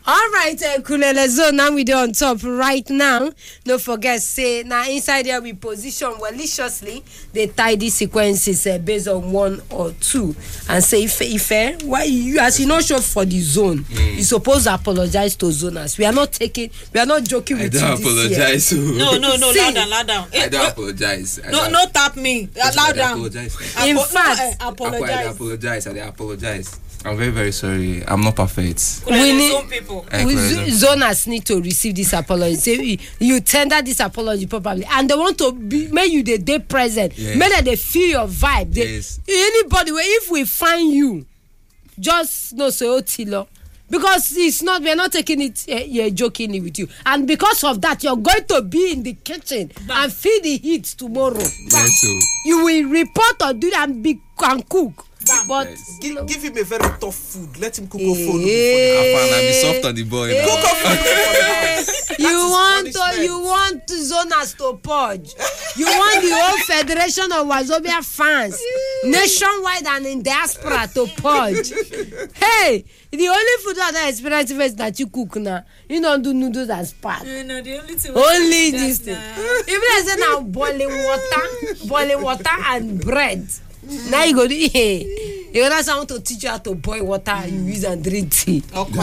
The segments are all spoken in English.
All right, Kulele Zone, now we do on top right now. Don't forget, say, now inside here we position maliciously the tidy sequences based on 1 or 2. And say, if why you, as you not show for the zone, you supposed to apologize to zoners. We are not joking with you. I don't apologize. No, loud down. I don't apologize. No, tap me. Loud down. In fact, I apologize. I'm very, very sorry. I'm not perfect. We need zone people. Zoners need to receive this apology. Say you tender this apology properly, and they want to make you the day present. Yes. Make they feel your vibe. Yes. Anybody, if we find you, just no say otilo. Because it's not, we're not taking it jokingly with you. And because of that, you're going to be in the kitchen and feel the heat tomorrow. Yes, so. You will report or do that and cook. But give him a very tough food. Let him cook a food. I'll be soft on the boy. Cook a food for the house. You want zoners to purge. You want the whole Federation of Wazobia fans nationwide and in diaspora to purge. Hey, the only food that I experience is that you cook now. You don't do noodles and spag. No, the only thing. Only this thing. Even I say now boiling water and bread. Now you go to you understand how to teach you how to boil water you use and drink tea. Okay.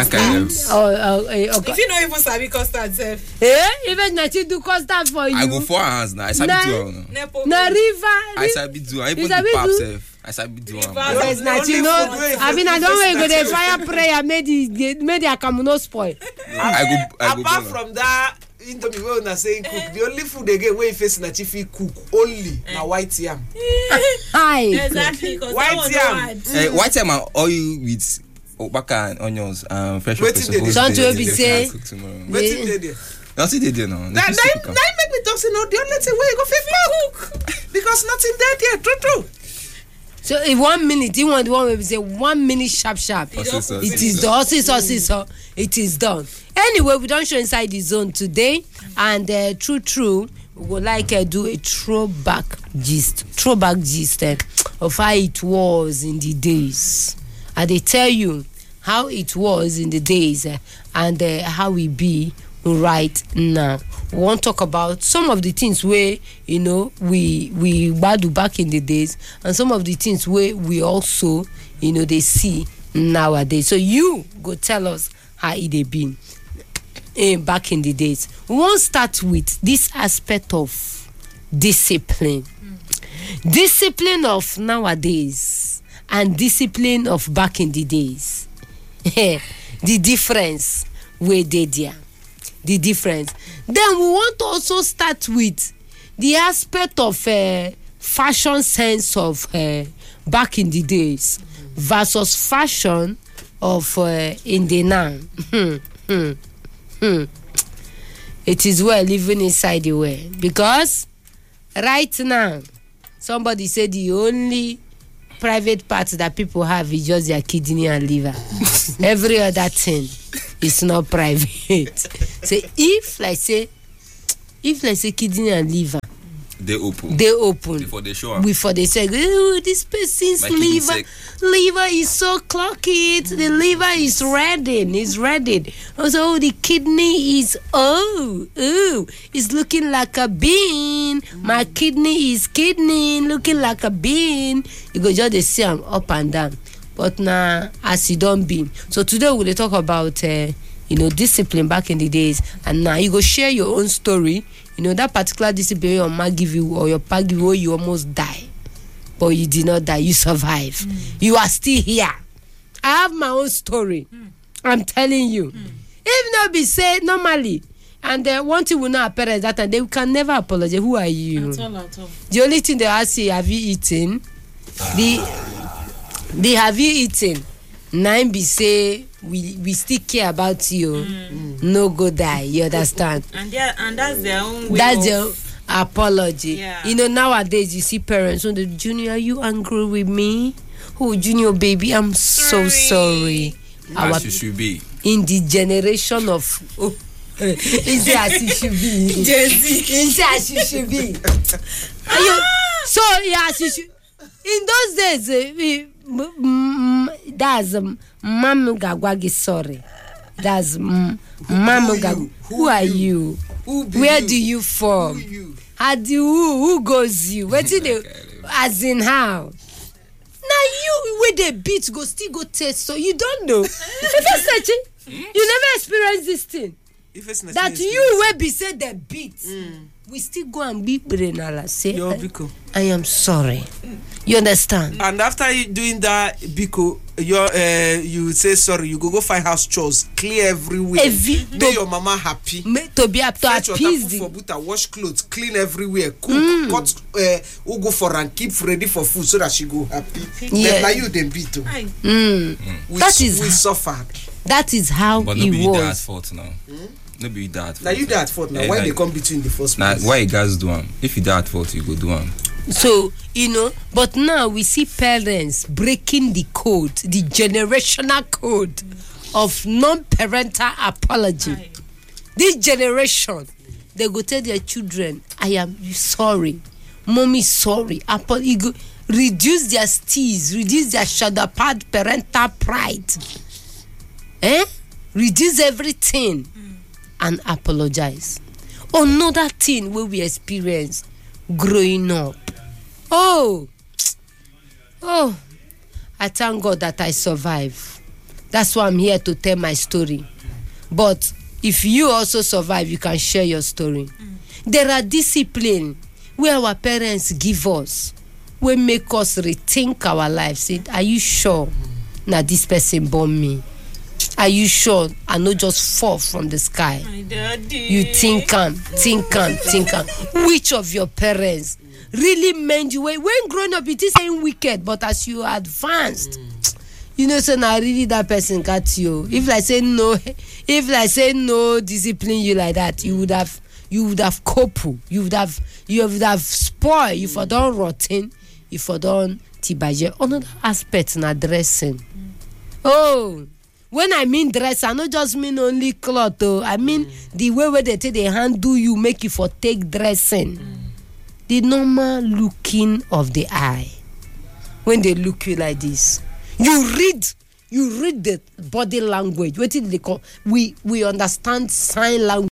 If you know even sabi custard self. Even na you do custard for you. I go 4 hours now. I sabi do. Na river. I sabi do. I even do pap self. I sabi do. Yes, na you know. I mean I don't want to go the fire prayer made the akamu no spoil. I go. Apart from that. Indomie wey una saying cook, the only food again wey face na chief cook only na white yam. Hi. Exactly, because white yam. White yam and oil with okpaka and onions, fresh pepper. Don't be say. Wetin dey there? Nothing dey there now. That make me talk say no. The only thing wey you go fit cook because nothing there. True. So in 1 minute, you want the one where we say 1 minute sharp. It is done. It is done. Anyway, we don't show inside the zone today, and true, we would like to do a throwback gist of how it was in the days. And they tell you how it was in the days and how we be right now. We want to talk about some of the things where we do back in the days, and some of the things where we also they see nowadays. So you go tell us how it been back in the days. We won't start with this aspect of discipline. Discipline of nowadays and discipline of back in the days. The difference where they there. The difference. Then we want to also start with the aspect of fashion sense of back in the days versus fashion of in the now. It is well living inside the way, because right now somebody said the only private part that people have is just their kidney and liver. Every other thing is not private. So if like say kidney and liver, they open before they show up. Before they say, oh, this person's liver is so clocky. The liver is ready. Also, the kidney is it's looking like a bean. My kidney is looking like a bean. You go just see them up and down. But now, as you don't be. So today we'll talk about discipline back in the days, and now you go share your own story. That particular discipline your mom give you or your pa give you, you almost die, but you did not die. You survive. You are still here. I have my own story. I'm telling you. If not be said normally, and one thing will not appear that time, they can never apologize. Who are you? At all. The only thing they ask you, have you eaten? The have you eaten? Nine be say we still care about you. No go die. You understand? And that's their own way. That's their apology. Yeah. Nowadays you see parents on the Junior, are you angry with me? Oh, Junior baby, I'm so sorry. As you should be. In the generation of is it as you should be? Is it as you should be? So as you should. In those days, that's Mama Gagwagi sorry. That's Mama. Who are you? Where do you from? How do who goes you? Where did they? As in how? Now you with the beat go still go taste, so you don't know. You never experienced this thing. That you will be said the beat. We still go and be Brenala say I am sorry. You understand? And after you doing that, Biko, you say sorry. You go find house chores, clear everywhere. Make your mama happy. To be up to appease for butter, wash clothes, clean everywhere, cook, cut, who go for and keep ready for food so that she go happy. Then by you then beat That is we suffered. That is how but it nobody was. That fault now. Nobody that. Now you that fault now. Yeah, why they come between the first place? Why you guys do them? If you that fault, you go do them. So, but now we see parents breaking the code, the generational code of non-parental apology. This generation, they go tell their children, I am sorry. Mommy, sorry. Reduce their steez, reduce their shoulder pad parental pride. Reduce everything and apologize. Another thing where we experience growing up. Oh, I thank God that I survived. That's why I'm here to tell my story. But if you also survive, you can share your story. There are discipline where our parents give us, will make us rethink our lives. Say, are you sure now this person born me? Are you sure I not just fall from the sky? My daddy. You think. Which of your parents really meant you? When growing up, it is saying wicked, but as you advanced, so now really that person got you. If I say no discipline you like that, you would have couple, you would have spoiled, you for done rotten, you for done tibaje. Another aspect na dressing. When I mean dress, I don't just mean only cloth. I mean the way where they take their hand do you make you for take dressing. The normal looking of the eye. When they look you like this, you read the body language. What did they call? We understand sign language.